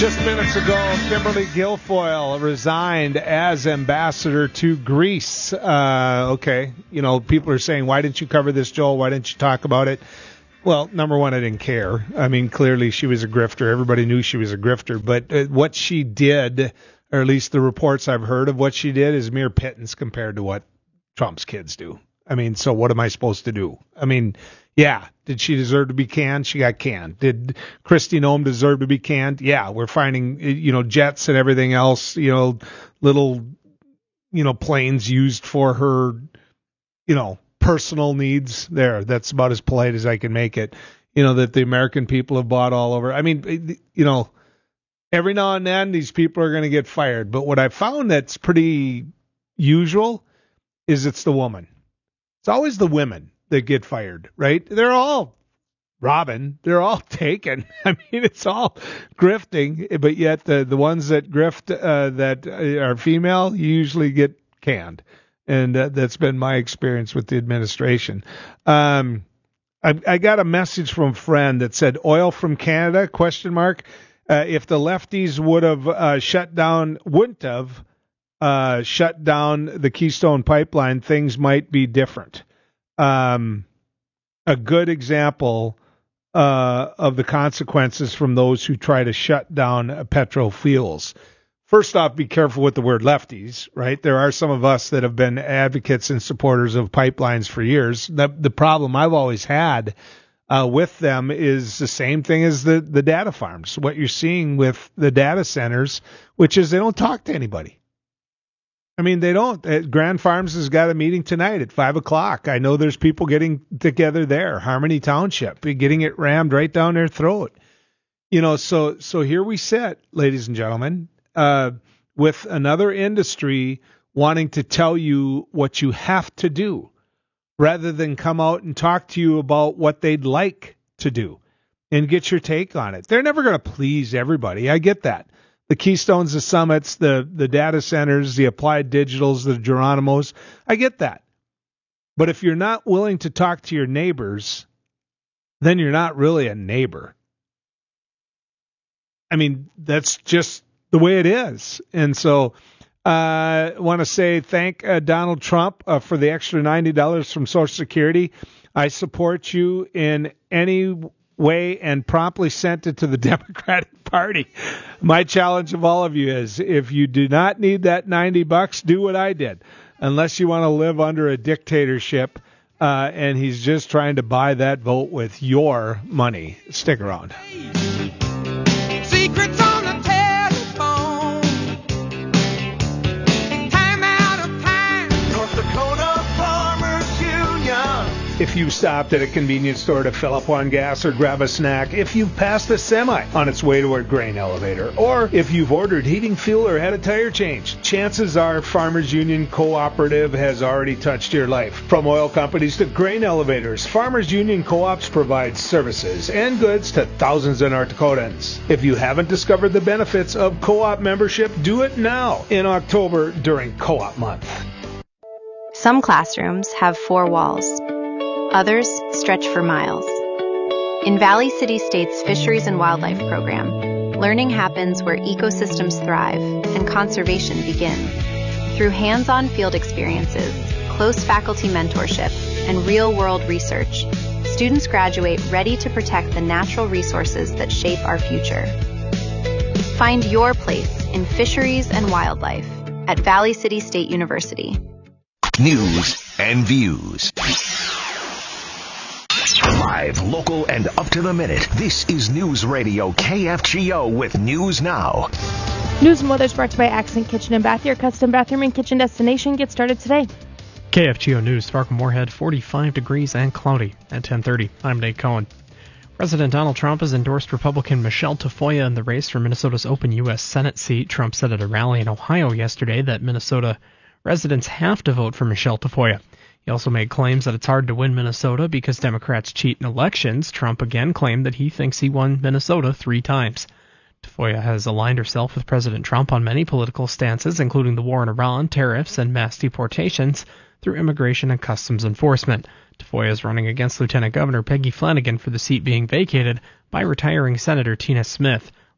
Just minutes ago, Kimberly Guilfoyle resigned as ambassador to Greece. Okay, people are saying, why didn't you cover this, Joel? Why didn't you talk about it? Well, number one, I didn't care. I mean, clearly she was a grifter. Everybody knew she was a grifter. But what she did, or at least the reports I've heard of what she did, is mere pittance compared to what Trump's kids do. I mean, so what am I supposed to do? I mean, yeah, did she deserve to be canned? She got canned. Did Kristi Noem deserve to be canned? Yeah, we're finding, jets and everything else, little, planes used for her, personal needs there. That's about as polite as I can make it, that the American people have bought all over. I mean, every now and then these people are going to get fired. But what I found that's pretty usual is it's the woman. It's always the women that get fired, right? They're all robbing. They're all taken. I mean, it's all grifting, but yet the ones that grift that are female usually get canned. And that's been my experience with the administration. I got a message from a friend that said, oil from Canada, ? If the lefties wouldn't have shut down the Keystone Pipeline, things might be different. A good example of the consequences from those who try to shut down petrofuels. First off, be careful with the word lefties, right? There are some of us that have been advocates and supporters of pipelines for years. The problem I've always had with them is the same thing as the data farms. What you're seeing with the data centers, which is they don't talk to anybody. I mean, they don't. Grand Farms has got a meeting tonight at 5:00. I know there's people getting together there. Harmony Township, getting it rammed right down their throat. So here we sit, ladies and gentlemen, with another industry wanting to tell you what you have to do rather than come out and talk to you about what they'd like to do and get your take on it. They're never going to please everybody. I get that. The Keystones, the Summits, the data centers, the Applied Digitals, the Geronimos, I get that. But if you're not willing to talk to your neighbors, then you're not really a neighbor. I mean, that's just the way it is. And so I want to say thank Donald Trump for the extra $90 from Social Security. I support you in any way and promptly sent it to the Democratic Party. My challenge of all of you is, if you do not need that $90, do what I did. Unless you want to live under a dictatorship, and he's just trying to buy that vote with your money. Stick around. Secrets on the telephone. Time out of time. North Dakota Farmers Union. If you stopped at a convenience store to fill up on gas or grab a snack, if you've passed a semi on its way to a grain elevator, or if you've ordered heating fuel or had a tire change, chances are Farmers Union Cooperative has already touched your life. From oil companies to grain elevators, Farmers Union Co-ops provide services and goods to thousands of North Dakotans. If you haven't discovered the benefits of co-op membership, do it now in October during Co-op Month. Some classrooms have 4 walls. Others stretch for miles. In Valley City State's Fisheries and Wildlife Program, learning happens where ecosystems thrive and conservation begin. Through hands-on field experiences, close faculty mentorship, and real-world research, students graduate ready to protect the natural resources that shape our future. Find your place in fisheries and wildlife at Valley City State University. News and views. Live, local, and up to the minute. This is News Radio KFGO with News Now. News and weather is brought to you by Accent Kitchen and Bath, your custom bathroom and kitchen destination. Get started today. KFGO News, Fargo Moorhead, 45 degrees and cloudy at 10:30. I'm Nate Cohen. President Donald Trump has endorsed Republican Michelle Tafoya in the race for Minnesota's open U.S. Senate seat. Trump said at a rally in Ohio yesterday that Minnesota residents have to vote for Michelle Tafoya. He also made claims that it's hard to win Minnesota because Democrats cheat in elections. Trump again claimed that he thinks he won Minnesota 3 times. Tafoya has aligned herself with President Trump on many political stances, including the war in Iran, tariffs, and mass deportations through immigration and customs enforcement. Tafoya is running against Lieutenant Governor Peggy Flanagan for the seat being vacated by retiring Senator Tina Smith.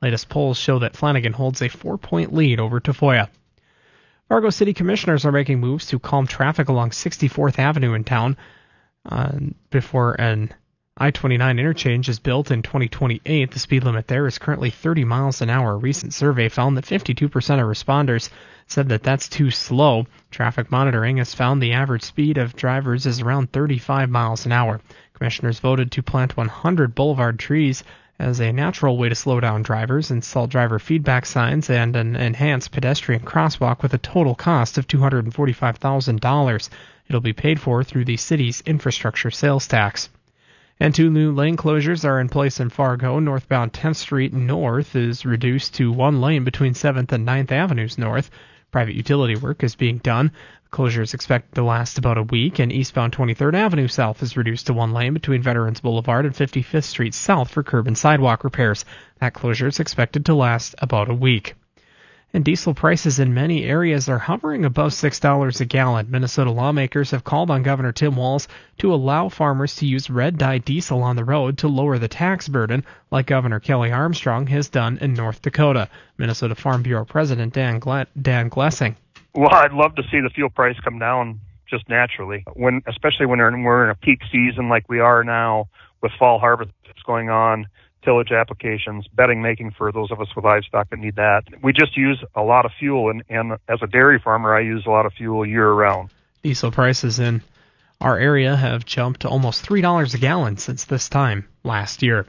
Latest polls show that Flanagan holds a 4-point lead over Tafoya. Fargo City Commissioners are making moves to calm traffic along 64th Avenue in town before an I-29 interchange is built in 2028. The speed limit there is currently 30 miles an hour. A recent survey found that 52% of responders said that that's too slow. Traffic monitoring has found the average speed of drivers is around 35 miles an hour. Commissioners voted to plant 100 boulevard trees as a natural way to slow down drivers, install driver feedback signs, and an enhanced pedestrian crosswalk with a total cost of $245,000. It'll be paid for through the city's infrastructure sales tax. And 2 new lane closures are in place in Fargo. Northbound 10th Street North is reduced to 1 lane between 7th and 9th Avenues North. Private utility work is being done. The closure is expected to last about a week, and eastbound 23rd Avenue South is reduced to 1 lane between Veterans Boulevard and 55th Street South for curb and sidewalk repairs. That closure is expected to last about a week. And diesel prices in many areas are hovering above $6 a gallon. Minnesota lawmakers have called on Governor Tim Walz to allow farmers to use red-dye diesel on the road to lower the tax burden, like Governor Kelly Armstrong has done in North Dakota. Minnesota Farm Bureau President Dan Glessing. Well, I'd love to see the fuel price come down just naturally, especially when we're in a peak season like we are now with fall harvest going on, tillage applications, bedding making for those of us with livestock that need that. We just use a lot of fuel, and as a dairy farmer, I use a lot of fuel year-round. Diesel prices in our area have jumped to almost $3 a gallon since this time last year.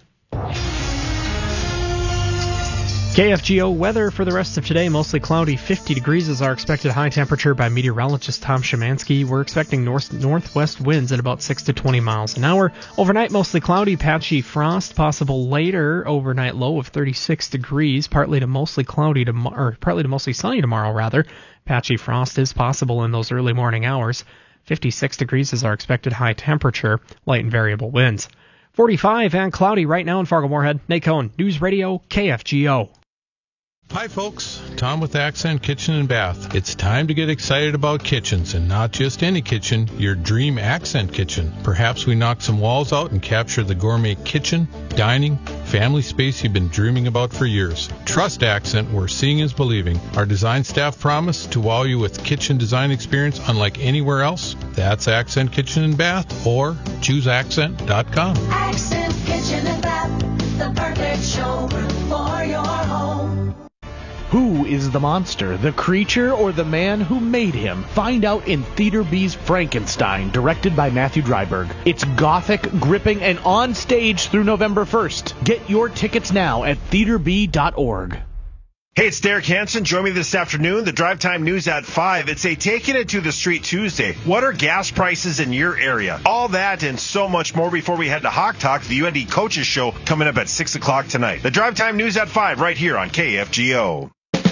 KFGO weather for the rest of today, mostly cloudy, 50 degrees is our expected high temperature by meteorologist Tom Szymanski. We're expecting northwest winds at about 6 to 20 miles an hour. Overnight, mostly cloudy, patchy frost, possible later overnight low of 36 degrees, partly to mostly sunny tomorrow. Patchy frost is possible in those early morning hours. 56 degrees is our expected high temperature, light and variable winds. 45 and cloudy right now in Fargo-Moorhead. Nate Cohen, News Radio KFGO. Hi folks, Tom with Accent Kitchen and Bath. It's time to get excited about kitchens, and not just any kitchen, your dream Accent kitchen. Perhaps we knock some walls out and capture the gourmet kitchen, dining, family space you've been dreaming about for years. Trust Accent, where seeing is believing. Our design staff promise to wow you with kitchen design experience unlike anywhere else. That's Accent Kitchen and Bath, or chooseaccent.com. Accent Kitchen and Bath, the perfect showroom for your home. Who is the monster, the creature, or the man who made him? Find out in Theater B's Frankenstein, directed by Matthew Dryberg. It's gothic, gripping, and on stage through November 1st. Get your tickets now at theaterb.org. Hey, it's Derek Hansen. Join me this afternoon, the Drive Time News at 5. It's a Taking It to the Street Tuesday. What are gas prices in your area? All that and so much more before we head to Hawk Talk, the UND Coaches Show, coming up at 6 o'clock tonight. The Drive Time News at 5 right here on KFGO.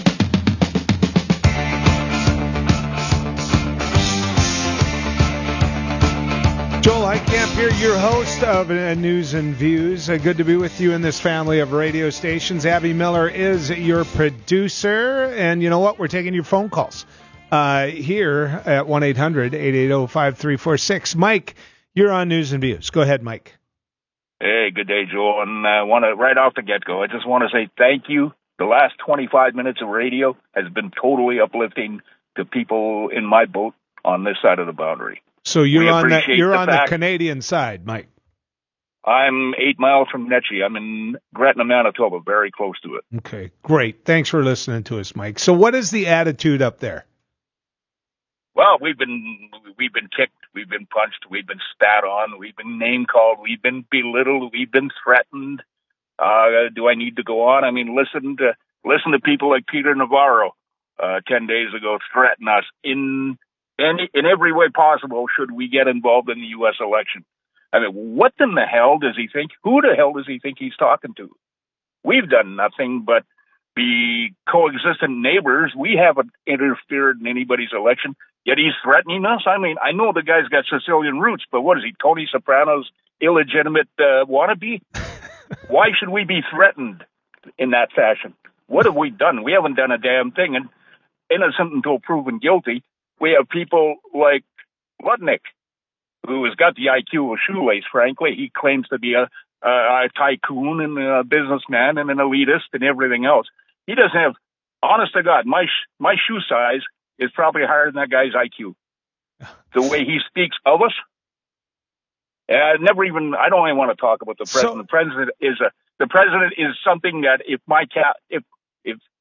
Joel Heitkamp here, your host of News and Views. Good to be with you in this family of radio stations. Abby Miller is your producer, and you know what? We're taking your phone calls here at 1-800-880-5346. Mike, you're on News and Views. Go ahead, Mike. Hey, good day, Joel. And I want to, right off the get-go, I just want to say thank you. The last 25 minutes of radio has been totally uplifting to people in my boat on this side of the boundary. So you're on the Canadian side, Mike. I'm 8 miles from Netchie. I'm in Gretna, Manitoba, very close to it. Okay, great. Thanks for listening to us, Mike. So what is the attitude up there? Well, we've been kicked, we've been punched, we've been spat on, we've been name called, we've been belittled, we've been threatened. Do I need to go on? I mean, listen to people like Peter Navarro 10 days ago threaten us in every way possible should we get involved in the U.S. election. I mean, what in the hell does he think? Who the hell does he think he's talking to? We've done nothing but be coexistent neighbors. We haven't interfered in anybody's election, yet he's threatening us. I mean, I know the guy's got Sicilian roots, but what is he, Tony Soprano's illegitimate wannabe? Why should we be threatened in that fashion? What have we done? We haven't done a damn thing, and innocent until proven guilty. We have people like Lutnick, who has got the IQ of a shoelace, frankly. He claims to be a a tycoon and a businessman and an elitist and everything else. He doesn't have, honest to God, my shoe size is probably higher than that guy's IQ. The way he speaks of us. I don't even want to talk about the president. The president is something that if